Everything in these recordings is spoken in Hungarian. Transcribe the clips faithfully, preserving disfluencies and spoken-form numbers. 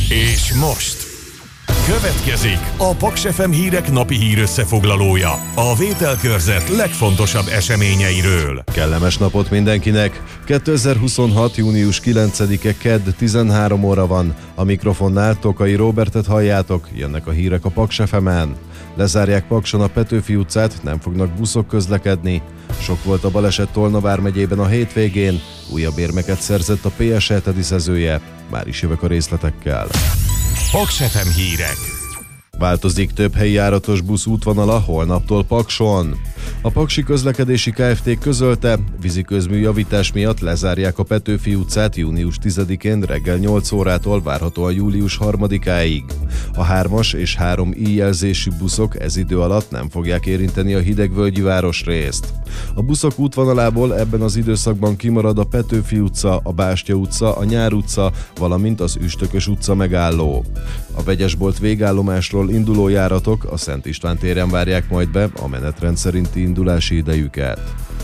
És most következik a Paks ef em hírek napi hírösszefoglalója, a vételkörzet legfontosabb eseményeiről. Kellemes napot mindenkinek! kétezer-huszonhat. június kilencedike kedd tizenhárom óra van. A mikrofonnál Tokai Róbertet halljátok, jönnek a hírek a Paks ef emen. Lezárják Pakson a Petőfi utcát, nem fognak buszok közlekedni. Sok volt a baleset Tolna vármegyében a hétvégén, újabb érmeket szerzett a pé es é teniszezője. Már is jövök a részletekkel. Paks ef em hírek. Változik több helyi járatos busz útvonala holnaptól Pakson. A Paksi Közlekedési Kft. Közölte, víziközmű javítás miatt lezárják a Petőfi utcát június tizedikén reggel nyolc órától várhatóan július harmadikáig. A hármas és három i jelzésű buszok ez idő alatt nem fogják érinteni a Hidegvölgyi városrészt. A buszok útvonalából ebben az időszakban kimarad a Petőfi utca, a Bástya utca, a Nyár utca, valamint az Üstökös utca megálló. A Vegyesbolt végállomásról induló járatok a Szent István téren várják majd be a menetrend szerinti indulási idejüket.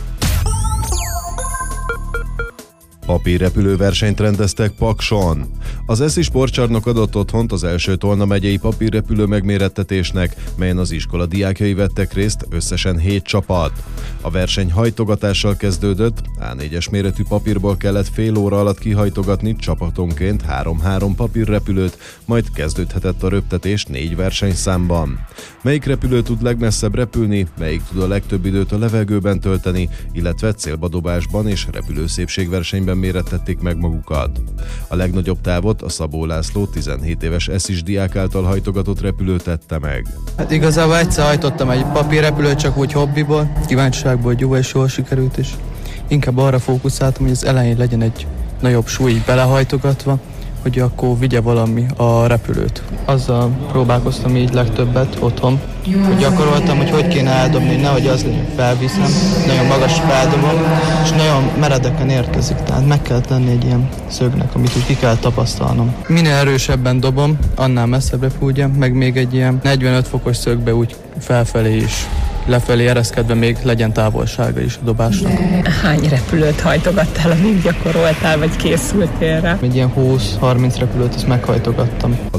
Papírrepülőversenyt rendeztek Pakson. Az Eszi Sportcsarnok adott otthont az első Tolna megyei papírrepülő megmérettetésnek, melyen az iskola diákjai vettek részt, összesen hét csapat. A verseny hajtogatással kezdődött, á négyes méretű papírból kellett fél óra alatt kihajtogatni csapatonként három-három papírrepülőt, majd kezdődhetett a röptetés négy versenyszámban. Melyik repülő tud legmesszebb repülni, melyik tud a legtöbb időt a levegőben tölteni, illetve célbadobásban és repülőszépségversenyben mérettették meg magukat. A legnagyobb távot a Szabó László tizenhét éves eszis diák által hajtogatott repülő tette meg. Hát igazából egyszer hajtottam egy papírrepülőt, csak úgy hobbiból, kíváncsiságból, hogy jó és jól sikerült, és inkább arra fókuszáltam, hogy az elején legyen egy nagyobb súly belehajtogatva, hogy akkor vigye valami a repülőt. Azzal próbálkoztam így legtöbbet otthon, hogy gyakoroltam, hogy hogy kéne eldobni, hogy nehogy az legyen, felviszem, nagyon magas feldobom, és nagyon meredeken érkezik, tehát meg kell tenni egy ilyen szögnek, amit úgy ki kell tapasztalnom. Minél erősebben dobom, annál messzebb repüljem, meg még egy ilyen negyvenöt fokos szögbe úgy felfelé is, lefelé ereszkedve még legyen távolsága is a dobásnak. Hány repülőt hajtogattál, amíg gyakoroltál, vagy készültél rá? Egy ilyen húsz-harminc repülőt ezt meghajtogattam.